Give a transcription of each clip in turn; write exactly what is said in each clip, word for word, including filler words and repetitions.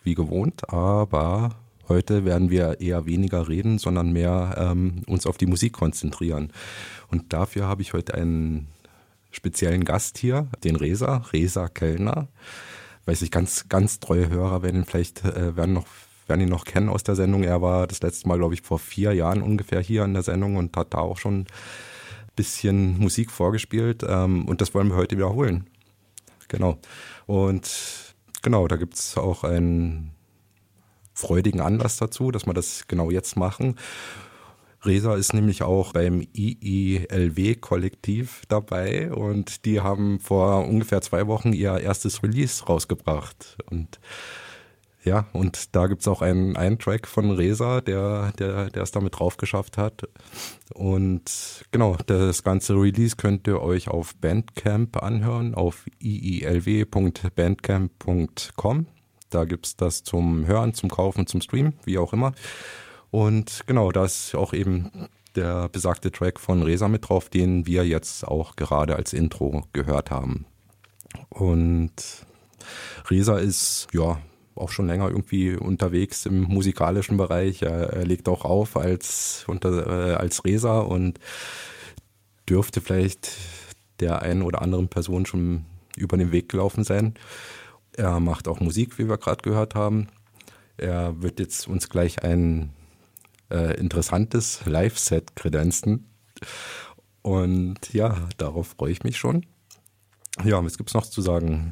wie gewohnt, aber heute werden wir eher weniger reden, sondern mehr ähm, uns auf die Musik konzentrieren. Und dafür habe ich heute einen speziellen Gast hier, den Reza, Reza Kellner. Weiß ich, ganz, ganz treue Hörer werden ihn vielleicht äh, werden noch, werden ihn noch kennen aus der Sendung. Er war das letzte Mal, glaube ich, vor vier Jahren ungefähr hier in der Sendung und hat da auch schon ein bisschen Musik vorgespielt. Ähm, und das wollen wir heute wiederholen. Genau. Und genau, da gibt es auch einen freudigen Anlass dazu, dass wir das genau jetzt machen. Reza ist nämlich auch beim I I L W-Kollektiv dabei und die haben vor ungefähr zwei Wochen ihr erstes Release rausgebracht. Und ja, und da gibt es auch einen, einen Track von Reza, der, der, der es damit drauf geschafft hat. Und genau, das ganze Release könnt ihr euch auf Bandcamp anhören, auf i i l w punkt bandcamp punkt com. Da gibt es das zum Hören, zum Kaufen, zum Streamen, wie auch immer. Und genau, da ist auch eben der besagte Track von Reza mit drauf, den wir jetzt auch gerade als Intro gehört haben. Und Reza ist ja auch schon länger irgendwie unterwegs im musikalischen Bereich. Er, er legt auch auf als, unter, äh, als Reza und dürfte vielleicht der einen oder anderen Person schon über den Weg gelaufen sein. Er macht auch Musik, wie wir gerade gehört haben. Er wird jetzt uns gleich ein äh, interessantes Live-Set kredenzen. Und ja, darauf freue ich mich schon. Ja, was gibt es noch zu sagen?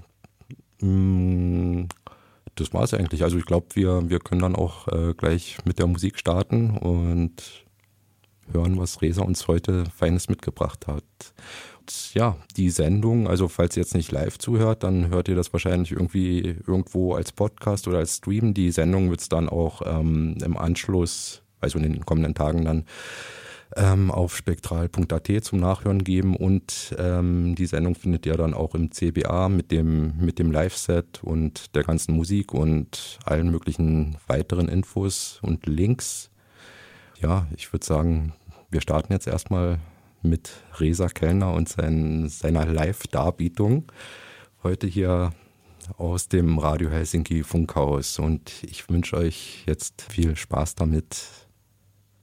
Hm, das war es eigentlich. Also ich glaube, wir, wir können dann auch äh, gleich mit der Musik starten und hören, was Reza uns heute Feines mitgebracht hat. Ja, die Sendung, also falls ihr jetzt nicht live zuhört, dann hört ihr das wahrscheinlich irgendwie irgendwo als Podcast oder als Stream. Die Sendung wird es dann auch ähm, im Anschluss, also in den kommenden Tagen dann ähm, auf spektral punkt a t zum Nachhören geben und ähm, die Sendung findet ihr dann auch im C B A mit dem, mit dem Live-Set und der ganzen Musik und allen möglichen weiteren Infos und Links. Ja, ich würde sagen, wir starten jetzt erstmal mit Reza Kellner und sein, seiner Live-Darbietung heute hier aus dem Radio Helsinki Funkhaus. Und ich wünsche euch jetzt viel Spaß damit.